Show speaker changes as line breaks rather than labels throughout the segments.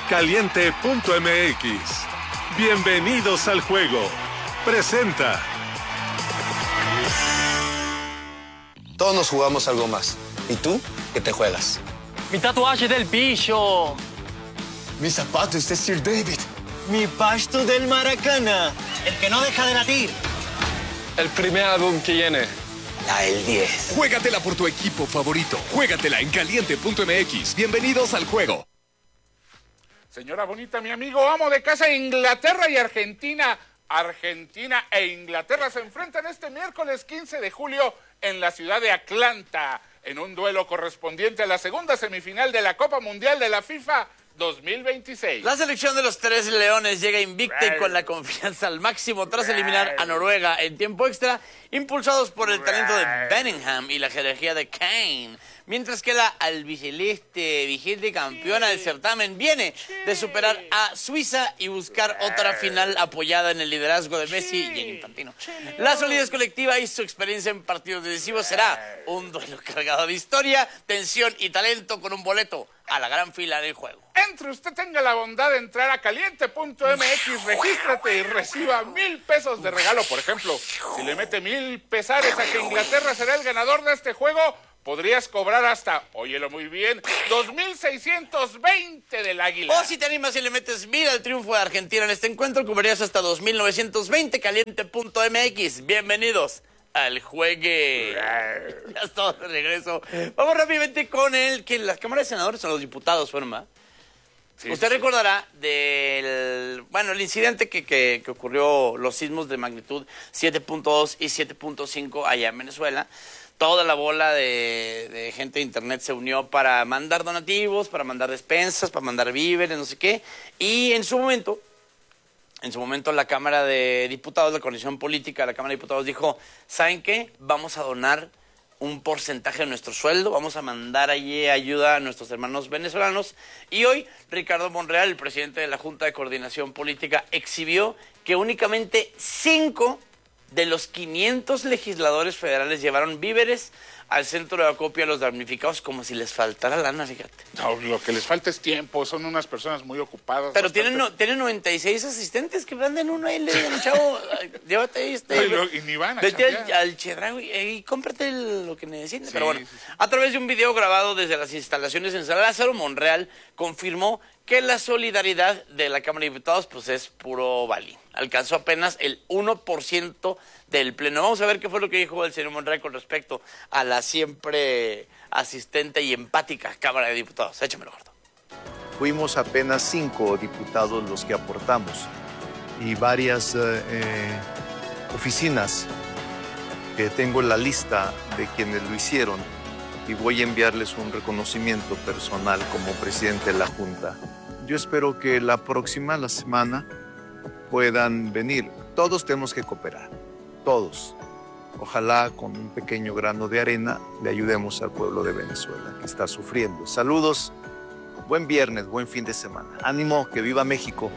Caliente.mx. Bienvenidos al juego. Presenta.
Todos nos jugamos algo más. ¿Y tú? ¿Qué te juegas?
Mi tatuaje del pillo.
Mi zapato es de Sir David.
Mi pasto del Maracana. El que no deja de latir.
El primer álbum que viene.
La del 10.
Juégatela por tu equipo favorito. Juégatela en Caliente.mx. Bienvenidos al juego.
Señora bonita, mi amigo, amo de casa, Inglaterra y Argentina. Argentina e Inglaterra se enfrentan este miércoles 15 de julio en la ciudad de Atlanta, en un duelo correspondiente a la segunda semifinal de la Copa Mundial de la FIFA 2026.
La selección de los Tres Leones llega invicta y con la confianza al máximo tras eliminar a Noruega en tiempo extra, impulsados por el talento de Bellingham y la jerarquía de Kane. Mientras que la albiceleste, vigente campeona del certamen, viene de superar a Suiza y buscar otra final apoyada en el liderazgo de Messi y en Infantino. La solidez colectiva y su experiencia en partidos decisivos será un duelo cargado de historia, tensión y talento con un boleto a la gran fila del juego.
Entre usted tenga la bondad de entrar a Caliente.mx, regístrate y reciba 1,000 pesos de regalo. Por ejemplo, si le mete 1,000 pesares a que Inglaterra será el ganador de este juego, podrías cobrar hasta, óyelo muy bien, 2,620 del Águila.
O si te animas y le metes 1,000 al triunfo de Argentina en este encuentro, cobrarías hasta 2,920. Caliente.mx. Bienvenidos al juegue. Ya estamos de regreso. Vamos rápidamente con que las cámaras de senadores son los diputados, fueron más. Sí, Usted recordará del, el incidente que ocurrió, los sismos de magnitud 7.2 y 7.5 allá en Venezuela. Toda la bola de gente de internet se unió para mandar donativos, para mandar despensas, para mandar víveres, no sé qué. Y en su momento la Cámara de Diputados, la coalición política de la Cámara de Diputados dijo, ¿saben qué? Vamos a donar un porcentaje de nuestro sueldo, vamos a mandar allí ayuda a nuestros hermanos venezolanos. Y hoy Ricardo Monreal, el presidente de la Junta de Coordinación Política, exhibió que únicamente 5 de los 500 legisladores federales llevaron víveres al centro de acopio a los damnificados, como si les faltara lana, fíjate.
No, lo que les falta es tiempo, son unas personas muy ocupadas.
Pero tienen 96 asistentes que manden uno ahí, le dicen, chavo, llévate
y ni van a
vete al Chedraui y cómprate lo que necesites.
Sí,
pero bueno,
sí.
A través de un video grabado desde las instalaciones en San Lázaro, Monreal confirmó que la solidaridad de la Cámara de Diputados pues es puro Bali. Alcanzó apenas el 1% del pleno. Vamos a ver qué fue lo que dijo el señor Monreal con respecto a la siempre asistente y empática Cámara de Diputados. Échamelo, gordo.
Fuimos apenas 5 diputados los que aportamos y varias oficinas que tengo en la lista de quienes lo hicieron y voy a enviarles un reconocimiento personal como presidente de la Junta. Yo espero que la semana puedan venir. Todos tenemos que cooperar, todos. Ojalá con un pequeño grano de arena le ayudemos al pueblo de Venezuela que está sufriendo. Saludos, buen viernes, buen fin de semana. Ánimo, que viva México.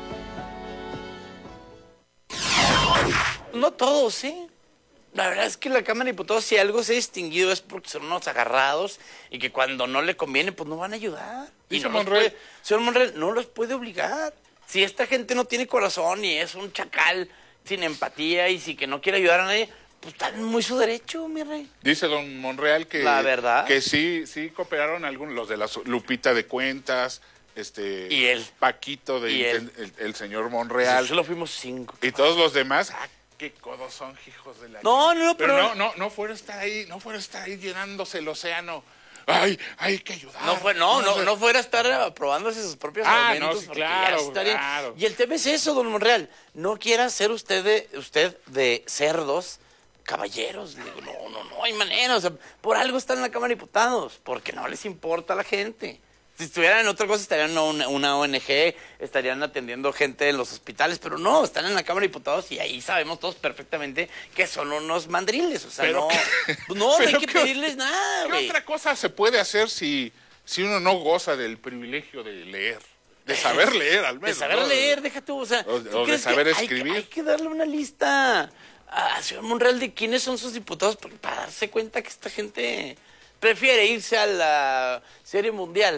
No todos, ¿sí? La verdad es que la Cámara de Diputados, si algo se ha distinguido, es porque son unos agarrados y que cuando no le conviene, pues no van a ayudar. Y no señor Monreal, no los puede obligar. Si esta gente no tiene corazón y es un chacal sin empatía y si que no quiere ayudar a nadie, pues está en muy su derecho, mi rey.
Dice don Monreal que,
la verdad,
que sí cooperaron algunos, los de la Lupita de Cuentas,
y él,
Paquito, el señor Monreal.
Pues solo fuimos 5.
Y todos los demás, qué codos son, hijos de la...
Pero
no fuera a estar ahí, llenándose el océano. Ay, hay que ayudar.
No fuera a estar aprobándose sus propios argumentos.
No, claro.
Y el tema es eso, don Monreal. No quiera ser usted de cerdos caballeros. No hay manera. O sea, por algo están en la Cámara de Diputados. Porque no les importa a la gente. Si estuvieran en otra cosa, estarían en una ONG, estarían atendiendo gente en los hospitales, pero no, están en la Cámara de Diputados y ahí sabemos todos perfectamente que son unos mandriles, o sea, no hay que pedirles nada,
¿Qué otra cosa se puede hacer si uno no goza del privilegio de leer? De saber leer, al menos.
De saber leer, deja tú, o sea...
O de saber escribir.
Hay que darle una lista al señor Monreal de quiénes son sus diputados para darse cuenta que esta gente prefiere irse a la Serie Mundial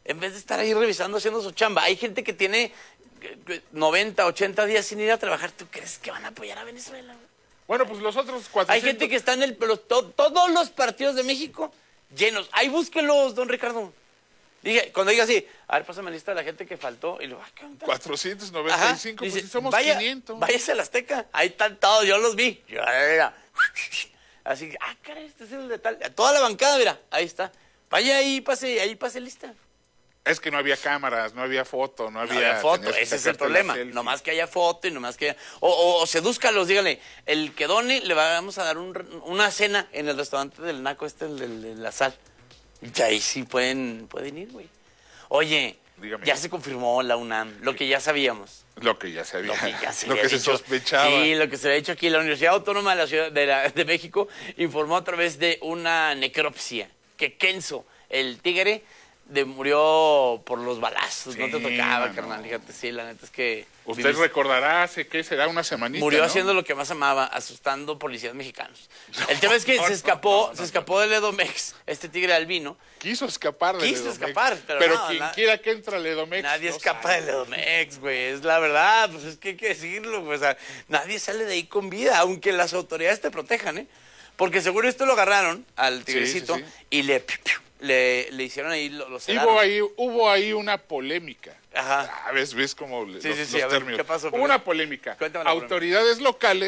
en vez de estar ahí revisando, haciendo su chamba. Hay gente que tiene 90, 80 días sin ir a trabajar. ¿Tú crees que van a apoyar a Venezuela?
Bueno, pues los otros 400...
Hay gente que está en todos los partidos de México llenos. Ahí búsquelos, don Ricardo. Cuando diga así, a ver, pásame la lista de la gente que faltó. Y luego, ¿qué onda?
495,
Ajá.
pues
Dice,
si somos
vaya,
500.
Váyase a la Azteca. Ahí están todos, yo los vi. Así que, caray, este es el de tal. Toda la bancada, mira, ahí está. Vaya ahí pase lista.
Es que no había cámaras, no había foto, no había
foto,
tenías que
ese es el
sacarte la
problema.
selfie.
Nomás que haya foto y nomás que haya... O sedúzcalos, díganle, el que done le vamos a dar una cena en el restaurante del Naco el de la Sal. Y ahí sí pueden ir, güey. Oye,
Dígame.
ya se confirmó la UNAM, lo que ya sabíamos.
Lo que ya se había,
Lo que
se sospechaba.
Sí, lo que se había dicho aquí. La Universidad Autónoma de la Ciudad de México informó a través de una necropsia que Kenzo, el tigre, murió por los balazos.
Sí,
no te tocaba,
no.
carnal. Fíjate, sí, la neta es que...
Usted recordará hace que será una semanita,
Murió
¿no?
haciendo lo que más amaba, asustando policías mexicanos. El tema es que se escapó del Edomex, este tigre albino.
Quiso escapar del
Quiso
Edomex.
escapar,
pero
no,
quien quiera que entre al Edomex.
Nadie
no
escapa
sabe.
del Edomex, güey. Es la verdad, pues es que hay que decirlo, pues, o sea, nadie sale de ahí con vida, aunque las autoridades te protejan, ¿eh? Porque seguro esto lo agarraron al tigrecito
sí.
y le hicieron ahí los cegaron.
Hubo ahí una polémica.
Ajá.
¿Ves cómo
Sí,
los
sí, a ver,
términos?
¿qué pasó?
Hubo una polémica.
Cuéntame la polémica.
Autoridades locales